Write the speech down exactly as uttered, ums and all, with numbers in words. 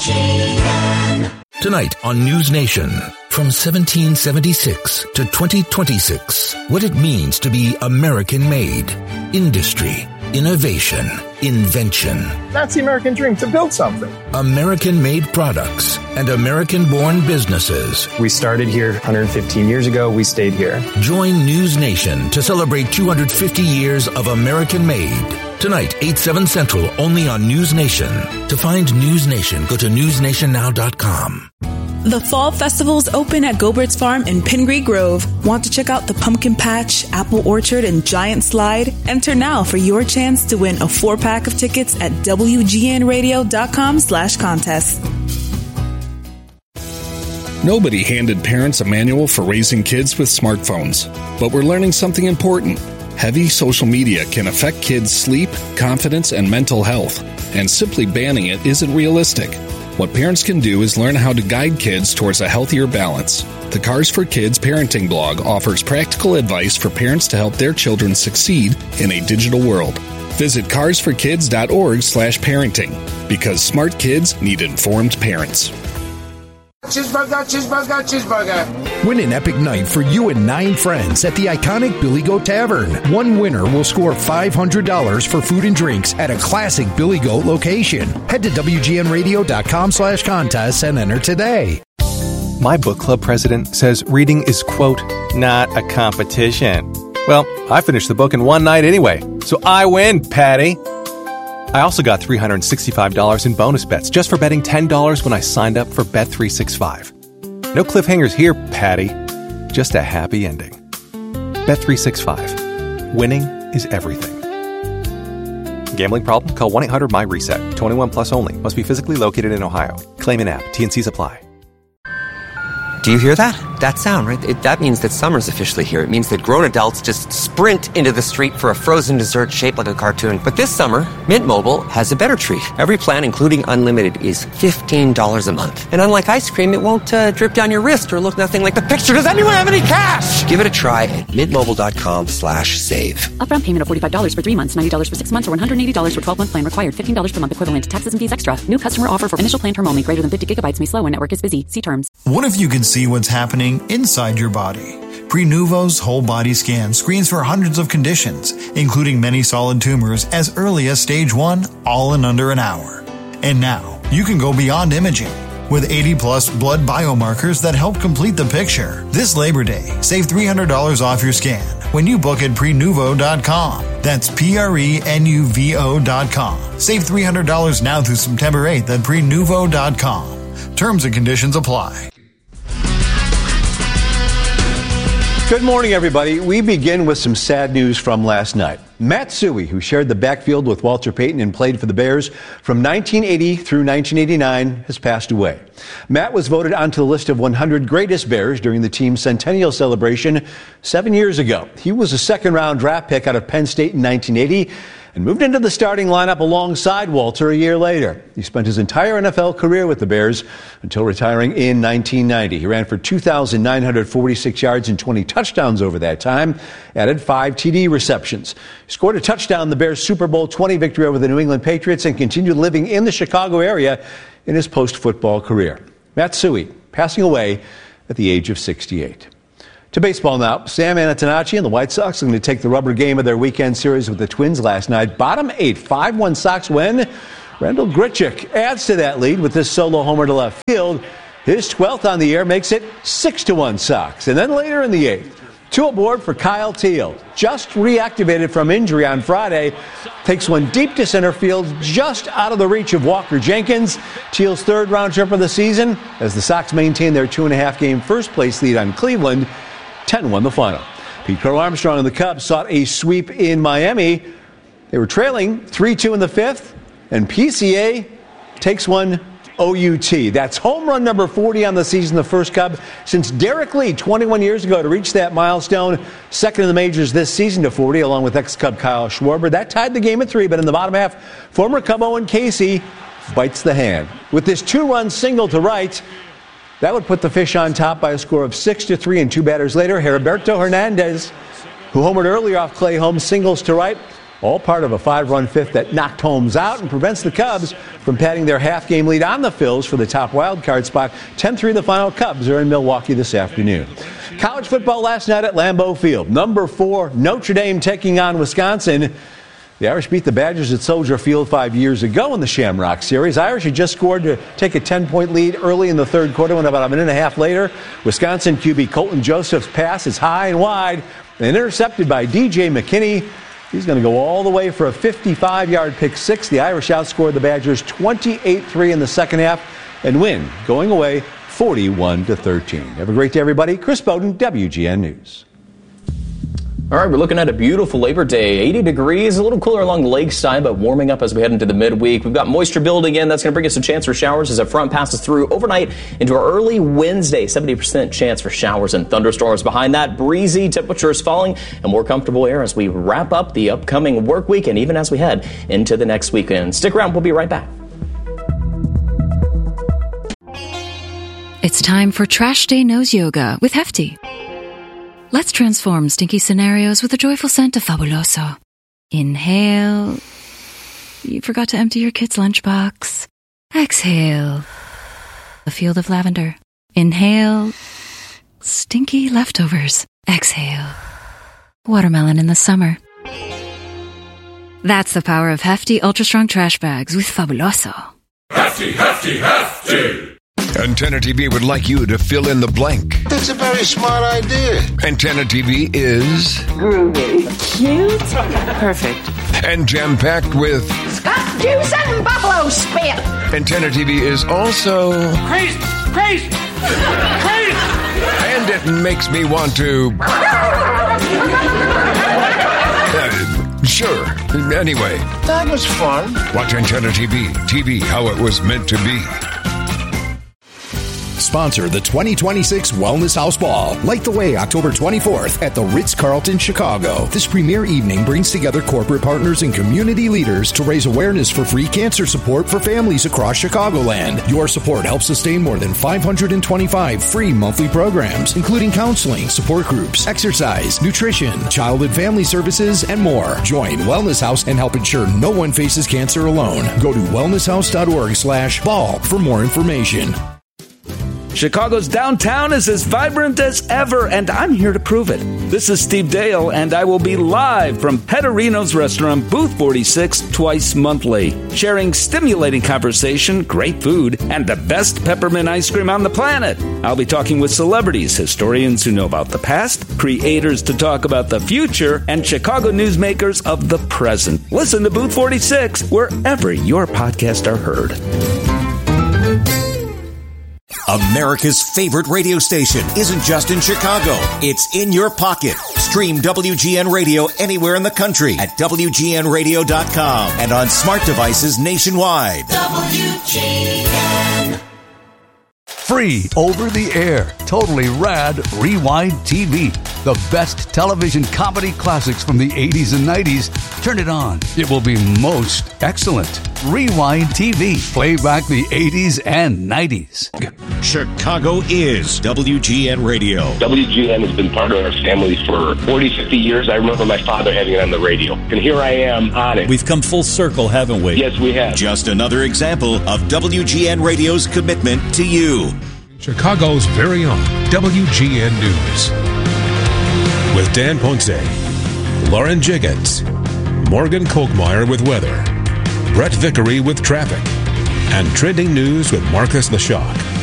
G M. Tonight on News Nation, from seventeen seventy-six to twenty twenty-six, what it means to be American-made. Industry, innovation, invention. That's the American dream, to build something. American-made products and American-born businesses. We started here one hundred fifteen years ago. We stayed here. Join News Nation to celebrate two hundred fifty years of American-made. Tonight, eight, seven Central, only on News Nation. To find News Nation, go to news nation now dot com. The Fall Festival's open at Gobert's Farm in Pingree Grove. Want to check out the Pumpkin Patch, Apple Orchard, and Giant Slide? Enter now for your chance to win a four-pack of tickets at W G N radio dot com slash contest. Nobody handed parents a manual for raising kids with smartphones, but we're learning something important. Heavy social media can affect kids' sleep, confidence, and mental health, and simply banning it isn't realistic. What parents can do is learn how to guide kids towards a healthier balance. The Cars for Kids parenting blog offers practical advice for parents to help their children succeed in a digital world. Visit cars for kids dot org slash parenting, because smart kids need informed parents. Cheeseburger, cheeseburger, cheeseburger. Win an epic night for you and nine friends at the iconic Billy Goat Tavern. One winner will score five hundred dollars for food and drinks at a classic Billy Goat location. Head to W G N radio dot com slash contests and enter today. My book club president says reading is, quote, not a competition. Well, I finished the book in one night anyway, so I win, Patty. I also got three hundred sixty-five dollars in bonus bets just for betting ten dollars when I signed up for Bet three sixty-five. No cliffhangers here, Patty. Just a happy ending. Bet three sixty-five. Winning is everything. Gambling problem? Call one eight hundred my reset. twenty-one plus only. Must be physically located in Ohio. Claim in app. T N Cs apply. Do you hear that? That sound, right? It, that means that summer's officially here. It means that grown adults just sprint into the street for a frozen dessert shaped like a cartoon. But this summer, Mint Mobile has a better treat. Every plan, including unlimited, is fifteen dollars a month. And unlike ice cream, it won't uh, drip down your wrist or look nothing like the picture. Does anyone have any cash? Give it a try at mintmobile.com slash save. Upfront payment of forty-five dollars for three months, ninety dollars for six months, or one hundred eighty dollars for twelve-month plan required. fifteen dollars per month equivalent. Taxes and fees extra. New customer offer for initial plan term only. Greater than fifty gigabytes may slow when network is busy. See terms. What if you could see what's happening inside your body? Prenuvo's whole body scan screens for hundreds of conditions, including many solid tumors as early as stage one, all in under an hour. And now, you can go beyond imaging with eighty plus blood biomarkers that help complete the picture. This Labor Day, save three hundred dollars off your scan when you book at prenuvo dot com. That's P R E N U V O dot com. Save three hundred dollars now through September eighth at prenuvo dot com. Terms and conditions apply. Good morning, everybody. We begin with some sad news from last night. Matt Suhey, who shared the backfield with Walter Payton and played for the Bears from nineteen eighty through nineteen eighty-nine, has passed away. Matt was voted onto the list of one hundred greatest Bears during the team's centennial celebration seven years ago. He was a second-round draft pick out of Penn State in nineteen eighty and moved into the starting lineup alongside Walter a year later. He spent his entire N F L career with the Bears until retiring in nineteen ninety. He ran for two thousand nine hundred forty-six yards and twenty touchdowns over that time, added five T D receptions. He scored a touchdown in the Bears' Super Bowl twenty victory over the New England Patriots and continued living in the Chicago area in his post-football career. Matt Suhey, passing away at the age of sixty-eight. To baseball now. Sam Antonacci and the White Sox are going to take the rubber game of their weekend series with the Twins last night. Bottom eight, five one Sox win. Randall Grichuk adds to that lead with this solo homer to left field. His twelfth on the year makes it six to one Sox. And then later in the eighth, two aboard for Kyle Teel. Just reactivated from injury on Friday. Takes one deep to center field, just out of the reach of Walker Jenkins. Teal's third round trip of the season as the Sox maintain their two and a half game first place lead on Cleveland. ten one the final. Pete Crow Armstrong and the Cubs sought a sweep in Miami. They were trailing three two in the fifth, and P C A takes one O U T. That's home run number forty on the season, the first Cub since Derek Lee twenty-one years ago to reach that milestone. Second in the majors this season to forty, along with ex-Cub Kyle Schwarber. That tied the game at three, but in the bottom half, former Cub Owen Casey bites the hand. With this two-run single to right, that would put the Fish on top by a score of six to three, and two batters later, Heriberto Hernandez, who homered earlier off Clay Holmes, singles to right, All part of a five-run fifth that knocked Holmes out and prevents the Cubs from padding their half-game lead on the Phils for the top wild card spot. ten three the final. Cubs are in Milwaukee this afternoon. College football last night at Lambeau Field. Number four, Notre Dame taking on Wisconsin. The Irish beat the Badgers at Soldier Field five years ago in the Shamrock Series. Irish had just scored to take a ten-point lead early in the third quarter, when about a minute and a half later, Wisconsin Q B Colton Joseph's pass is high and wide and intercepted by D J McKinney. He's going to go all the way for a fifty-five-yard pick six. The Irish outscored the Badgers twenty-eight three in the second half and win, going away forty-one to thirteen. Have a great day, everybody. Chris Bowden, W G N News. All right, we're looking at a beautiful Labor Day. eighty degrees, a little cooler along the lakeside, but warming up as we head into the midweek. We've got moisture building in. That's going to bring us a chance for showers as a front passes through overnight into our early Wednesday. seventy percent chance for showers and thunderstorms. Behind that, breezy, temperatures falling, and more comfortable air as we wrap up the upcoming work week and even as we head into the next weekend. Stick around. We'll be right back. It's time for Trash Day Nose Yoga with Hefty. Let's transform stinky scenarios with a joyful scent of Fabuloso. Inhale. You forgot to empty your kid's lunchbox. Exhale. A field of lavender. Inhale. Stinky leftovers. Exhale. Watermelon in the summer. That's the power of Hefty Ultra Strong Trash Bags with Fabuloso. Hefty, Hefty, Hefty! Antenna T V would like you to fill in the blank. That's a very smart idea. Antenna T V is groovy, cute, perfect, and jam-packed with Scott juice and buffalo spit. Antenna T V is also crazy, crazy, crazy, and it makes me want to. uh, sure. Anyway, that was fun. Watch Antenna T V. T V how it was meant to be. Sponsor the twenty twenty-six Wellness House Ball. Light the way October twenty-fourth at the Ritz-Carlton, Chicago. This premier evening brings together corporate partners and community leaders to raise awareness for free cancer support for families across Chicagoland. Your support helps sustain more than five hundred twenty-five free monthly programs, including counseling, support groups, exercise, nutrition, child and family services, and more. Join Wellness House and help ensure no one faces cancer alone. Go to wellnesshouse.org slash ball for more information. Chicago's downtown is as vibrant as ever, and I'm here to prove it. This is Steve Dale, and I will be live from Petterino's Restaurant, Booth forty-six, twice monthly, sharing stimulating conversation, great food, and the best peppermint ice cream on the planet. I'll be talking with celebrities, historians who know about the past, creators to talk about the future, and Chicago newsmakers of the present. Listen to Booth forty-six wherever your podcasts are heard. America's favorite radio station isn't just in Chicago. It's in your pocket. Stream W G N Radio anywhere in the country at W G N radio dot com and on smart devices nationwide. W G N. Free over the air, totally rad Rewind T V. The best television comedy classics from the eighties and nineties. Turn it on. It will be most excellent. Rewind T V. Play back the eighties and nineties. Chicago is W G N Radio. W G N has been part of our family for forty, fifty years. I remember my father having it on the radio. And here I am on it. We've come full circle, haven't we? Yes, we have. Just another example of W G N Radio's commitment to you. Chicago's very own W G N News. With Dan Ponce, Lauren Jiggins, Morgan Kolkmeyer with weather, Brett Vickery with traffic, and trending news with Marcus Lashaw.